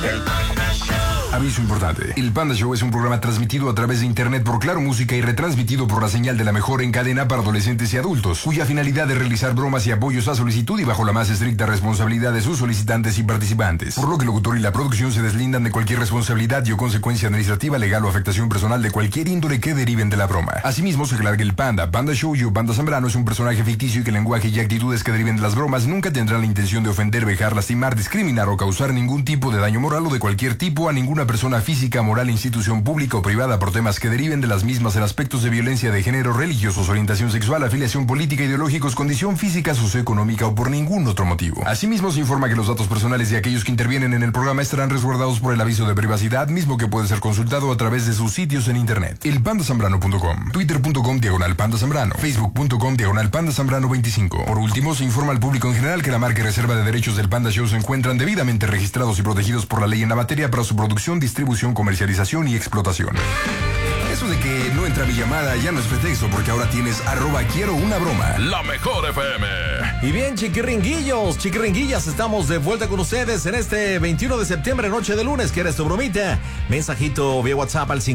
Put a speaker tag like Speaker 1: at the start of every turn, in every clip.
Speaker 1: El Panda Show.
Speaker 2: Aviso importante. El Panda Show es un programa transmitido a través de internet por Claro Música y retransmitido por la señal de la mejor en cadena para adolescentes y adultos, cuya finalidad es realizar bromas y apoyos a solicitud y bajo la más estricta responsabilidad de sus solicitantes y participantes. Por lo que el locutor y la producción se deslindan de cualquier responsabilidad y o consecuencia administrativa, legal o afectación personal de cualquier índole que deriven de la broma. Asimismo, se aclara que el Panda Show y o Panda Zambrano es un personaje ficticio y que el lenguaje y actitudes que deriven de las bromas nunca tendrán la intención de ofender, vejar, lastimar, discriminar o causar ningún tipo de daño moral o de cualquier tipo a ninguna persona física, moral, institución pública o privada por temas que deriven de las mismas en aspectos de violencia de género, religiosos, orientación sexual, afiliación política, ideológicos, condición física, socioeconómica o por ningún otro motivo. Asimismo, se informa que los datos personales de aquellos que intervienen en el programa estarán resguardados por el aviso de privacidad, mismo que puede ser consultado a través de sus sitios en internet. Elpandasambrano.com, twitter.com/pandazambrano, facebook.com/pandazambrano25. Por último, se informa al público en general que la marca y reserva de derechos del Panda Show se encuentran debidamente registrados y protegidos por la ley en la materia para su producción, distribución, comercialización y explotación. Eso de que no entra mi llamada ya no es pretexto, porque ahora tienes @quiero una broma.
Speaker 1: La mejor FM.
Speaker 3: Y bien, chiquiringuillas, estamos de vuelta con ustedes en este 21 de septiembre, noche de lunes. ¿Quieres tu bromita? Mensajito vía WhatsApp al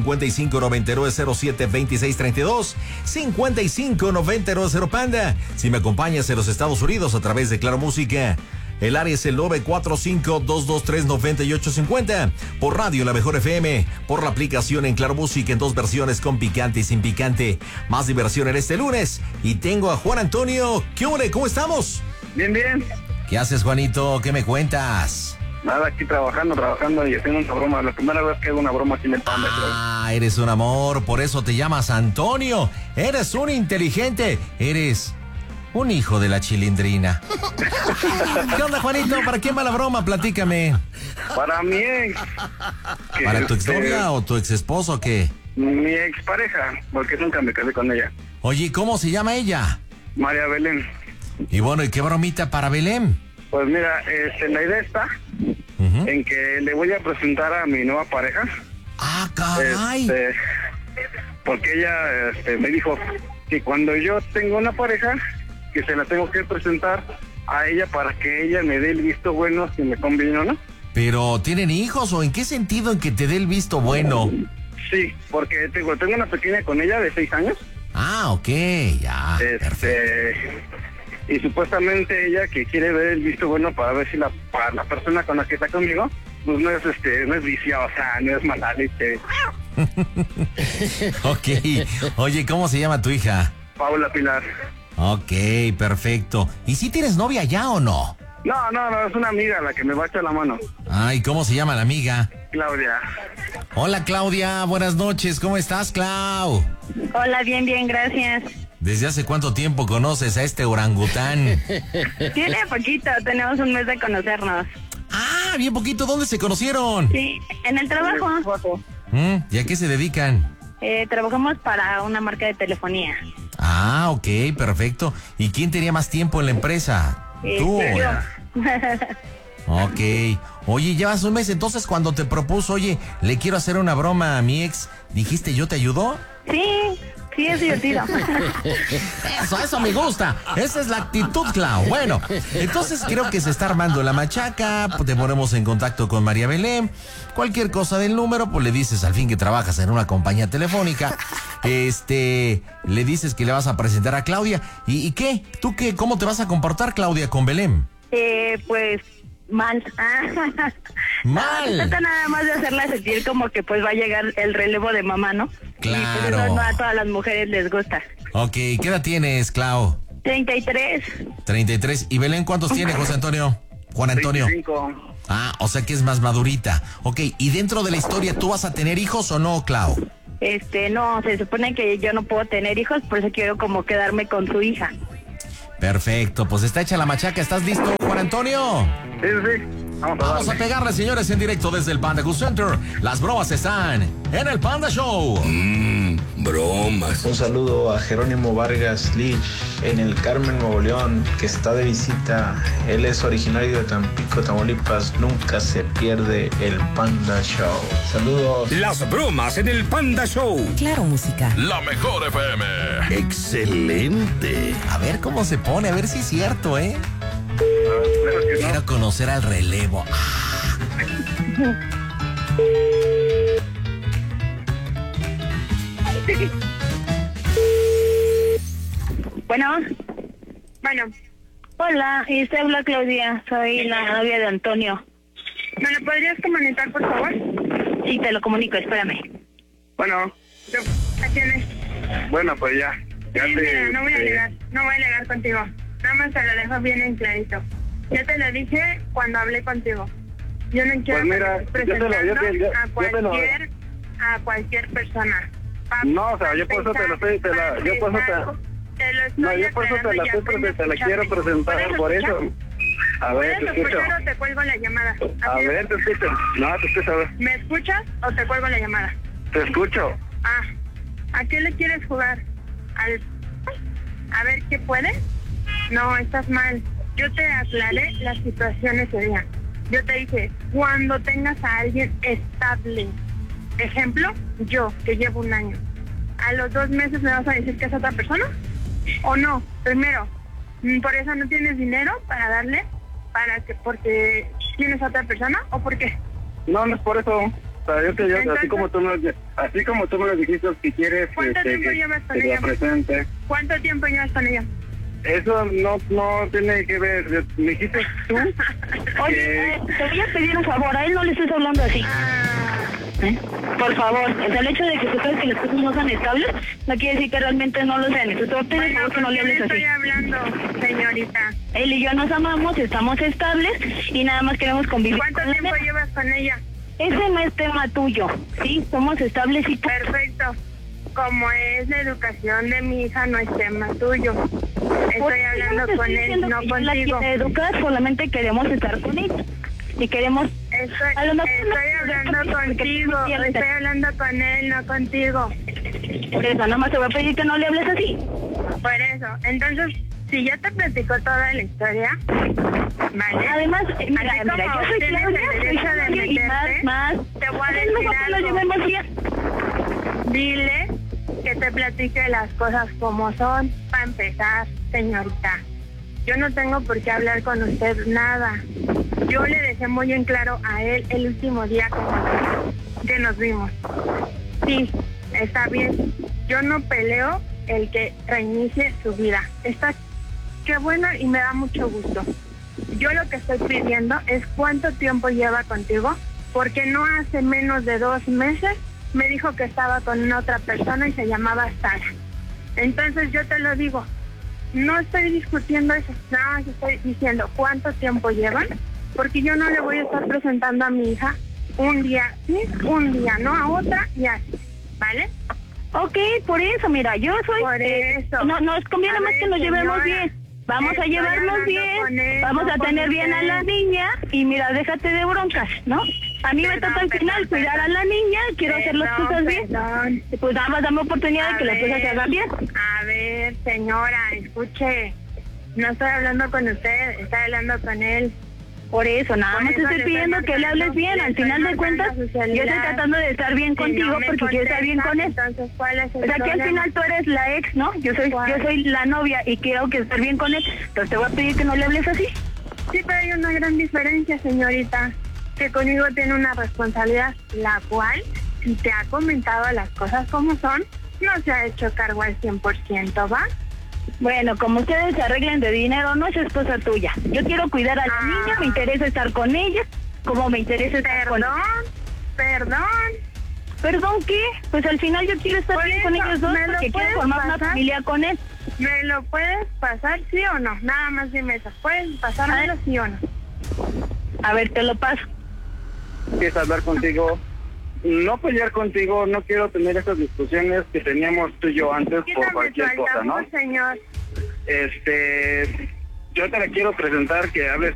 Speaker 3: 5599072632, 5599 Panda. Si me acompañas en los Estados Unidos a través de Claro Música, el área es el 945-223-9850. Por radio La Mejor FM. Por la aplicación en Claro Música en dos versiones, con picante y sin picante. Más diversión en este lunes. Y tengo a Juan Antonio. ¿Qué ole? ¿Cómo estamos?
Speaker 4: Bien, bien.
Speaker 3: ¿Qué haces, Juanito? ¿Qué me cuentas?
Speaker 4: Nada, aquí trabajando y haciendo una broma. La primera vez que hago una broma aquí en el Panda.
Speaker 3: Ah, eres un amor. Por eso te llamas Antonio. Eres un inteligente. Eres un hijo de la chilindrina. ¿Qué onda, Juanito? ¿Para quién va la broma? Platícame.
Speaker 4: Para mi ex.
Speaker 3: ¿Para tu exnovia o tu exesposo o qué?
Speaker 4: Mi expareja, porque nunca me casé con ella.
Speaker 3: Oye, ¿cómo se llama ella?
Speaker 4: María Belén.
Speaker 3: Y bueno, ¿y qué bromita para Belén?
Speaker 4: Pues mira, la idea está en que le voy a presentar a mi nueva pareja.
Speaker 3: ¡Ah, caray!
Speaker 4: Porque ella me dijo que cuando yo tengo una pareja, que se la tengo que presentar a ella para que ella me dé el visto bueno si me conviene o no.
Speaker 3: ¿Pero tienen hijos o en qué sentido en que te dé el visto bueno?
Speaker 4: Sí, porque tengo una pequeña con ella de 6 años.
Speaker 3: Ah, ok, ya, perfecto.
Speaker 4: Y supuestamente ella que quiere ver el visto bueno para ver si la persona con la que está conmigo, pues no es viciosa, no es mala leche.
Speaker 3: Ok, oye, ¿cómo se llama tu hija?
Speaker 4: Paula Pilar.
Speaker 3: Ok, perfecto. ¿Y si tienes novia ya o no?
Speaker 4: No, es una amiga la que me va a echar la mano.
Speaker 3: Ay, ¿cómo se llama la amiga?
Speaker 4: Claudia.
Speaker 3: Hola, Claudia, buenas noches, ¿cómo estás, Clau?
Speaker 5: Hola, bien, gracias.
Speaker 3: ¿Desde hace cuánto tiempo conoces a este orangután?
Speaker 5: Tiene poquito, tenemos un mes de conocernos.
Speaker 3: Ah, bien poquito, ¿dónde se conocieron?
Speaker 5: Sí, en el trabajo.
Speaker 3: ¿Y a qué se dedican?
Speaker 5: Trabajamos para una marca de telefonía.
Speaker 3: Ah, ok, perfecto. ¿Y quién tenía más tiempo en la empresa? ¿Tú?
Speaker 5: Yo.
Speaker 3: Ok. Oye, llevas un mes, entonces cuando te propuso, oye, le quiero hacer una broma a mi ex, ¿dijiste yo te ayudo?
Speaker 5: Sí, es divertido.
Speaker 3: Eso me gusta. Esa es la actitud, Clau. Bueno, entonces creo que se está armando la machaca. Te ponemos en contacto con María Belén. Cualquier cosa del número, pues le dices al fin que trabajas en una compañía telefónica. Le dices que le vas a presentar a Claudia. ¿Y qué? ¿Tú qué? ¿Cómo te vas a comportar, Claudia, con Belén?
Speaker 5: Pues mal.
Speaker 3: Mal.
Speaker 5: Se trata nada más de hacerla sentir como que pues va a llegar el relevo de mamá, ¿no?
Speaker 3: Claro.
Speaker 5: Y pues eso no a todas las mujeres les gusta.
Speaker 3: Ok, ¿qué edad tienes, Clau?
Speaker 5: 33.
Speaker 3: 33. ¿Y Belén cuántos tiene, José Antonio? Juan Antonio.
Speaker 4: 25.
Speaker 3: Ah, o sea que es más madurita. Ok, ¿y dentro de la historia tú vas a tener hijos o no, Clau?
Speaker 5: No, se supone que yo no puedo tener hijos, por eso quiero como quedarme con su hija.
Speaker 3: Perfecto, pues está hecha la machaca. ¿Estás listo, Juan Antonio?
Speaker 4: Sí.
Speaker 3: Vamos a pegarle, señores, en directo desde el Panda Cool Center. Las bromas están en el Panda Show.
Speaker 2: Bromas.
Speaker 6: Un saludo a Jerónimo Vargas Lich en el Carmen, Nuevo León, que está de visita. Él es originario de Tampico, Tamaulipas. Nunca se pierde el Panda Show. Saludos.
Speaker 1: Las bromas en el Panda Show.
Speaker 7: Claro Música.
Speaker 1: La mejor FM.
Speaker 2: Excelente.
Speaker 3: A ver cómo se pone, a ver si es cierto, ¿eh? Quiero conocer al relevo.
Speaker 5: Bueno. Hola, y usted habla Claudia, soy la novia de Antonio.
Speaker 7: ¿Me lo podrías comunicar, por favor?
Speaker 5: Sí, te lo comunico, espérame.
Speaker 4: Bueno,
Speaker 7: ¿A quién es?
Speaker 4: bueno, pues ya.
Speaker 7: Sí, mira, no voy a alegar contigo. Nada más te lo dejo bien en clarito. Yo te lo dije cuando hablé contigo. Yo no quiero
Speaker 4: mira,
Speaker 7: a cualquier persona.
Speaker 4: No, o sea, yo por eso te la quiero presentar, por eso. A ver, te escucho.
Speaker 7: O te cuelgo la llamada.
Speaker 4: A ver, te escucho. No, te escucho, a ver.
Speaker 7: ¿Me escuchas o te cuelgo la llamada?
Speaker 4: Te escucho.
Speaker 7: ¿A qué le quieres jugar? A ver, ¿qué puedes? No, estás mal. Yo te aclaré la situación ese día. Yo te dije, cuando tengas a alguien estable, ejemplo, yo, que llevo 1 año, ¿a los 2 meses me vas a decir que es otra persona? ¿O no? Primero, ¿por eso no tienes dinero para darle? ¿Porque tienes a otra persona o por qué?
Speaker 4: No, no es por eso. O sea, entonces, así como tú me lo dijiste, si quieres
Speaker 7: ¿cuánto tiempo llevas con ella?
Speaker 4: Presente.
Speaker 7: ¿Cuánto tiempo llevas con ella?
Speaker 4: Eso no tiene que ver. Me dijiste tú.
Speaker 5: Oye, te voy a pedir un favor, a él no le estés hablando así. Por favor, o sea, el hecho de que tú crees que las cosas no son estables, no quiere decir que realmente no lo sean. Entonces, te pido por favor que no le hables así.
Speaker 7: Estoy hablando, señorita.
Speaker 5: Él y yo nos amamos, estamos estables y nada más queremos convivir.
Speaker 7: ¿Cuánto tiempo llevas con ella?
Speaker 5: Ese no es tema tuyo, ¿sí? Somos estables y...
Speaker 7: Perfecto. Como es la educación de mi hija, no es tema tuyo. Estoy hablando con él, no contigo.
Speaker 5: La quiere educar, solamente queremos estar con ella. Y queremos...
Speaker 7: Estoy hablando contigo, estoy hablando con él, no contigo.
Speaker 5: Por eso, nada más te voy a pedir que no le hables así.
Speaker 7: Por eso, entonces, si ya te platico toda la historia, ¿vale?
Speaker 5: Además, mira, yo soy Claudia, y más,
Speaker 7: te voy a decir algo. Dile que te platique las cosas como son, para empezar, señorita. Yo no tengo por qué hablar con usted nada. Yo le dejé muy en claro a él el último día que nos vimos. Sí, está bien. Yo no peleo el que reinicie su vida. Está qué bueno y me da mucho gusto. Yo lo que estoy pidiendo es cuánto tiempo lleva contigo, porque no hace menos de 2 meses me dijo que estaba con otra persona y se llamaba Sara. Entonces yo te lo digo, no estoy discutiendo eso, nada más estoy diciendo cuánto tiempo llevan, porque yo no le voy a estar presentando a mi hija un día sí, un día no, a otra y así, ¿vale?
Speaker 5: Ok, por eso, mira, yo soy...
Speaker 7: Por eso.
Speaker 5: No, nos conviene más que nos llevemos bien. Vamos a llevarnos bien, vamos a tener bien a la niña y mira, déjate de broncas, ¿no? A mí me toca al final cuidar a la niña, quiero hacer las cosas bien. Pues nada más dame oportunidad de que las cosas se hagan bien.
Speaker 7: A ver, señora, escuche, no estoy hablando con usted, estoy hablando con él.
Speaker 5: Por eso, nada más te estoy pidiendo que le hables bien. Al final de cuentas, yo estoy tratando de estar bien contigo porque quiero estar bien con él.
Speaker 7: Entonces, ¿cuál es el
Speaker 5: o sea, que al final tú eres la ex, ¿no? Yo soy la novia y quiero que estar bien con él. Entonces te voy a pedir que no le hables así.
Speaker 7: Sí, pero hay una gran diferencia, señorita, que conmigo tiene una responsabilidad, la cual, si te ha comentado las cosas como son, no se ha hecho cargo al 100%, ¿va?
Speaker 5: Bueno, como ustedes se arreglen de dinero, no es cosa tuya. Yo quiero cuidar a la niña, me interesa estar con ella, como me interesa estar con... ¿Perdón qué? Pues al final yo quiero estar bien con ellos dos porque quiero formar una familia con él.
Speaker 7: ¿Me lo puedes pasar, sí o no? Nada más dime eso. ¿Puedes pasármelo, sí o no?
Speaker 5: A ver, te lo paso.
Speaker 4: Quieres hablar contigo, no pelear contigo, no quiero tener esas discusiones que teníamos tú y yo antes por cualquier cosa, ¿no?
Speaker 7: Señor.
Speaker 4: Yo te la quiero presentar, que hables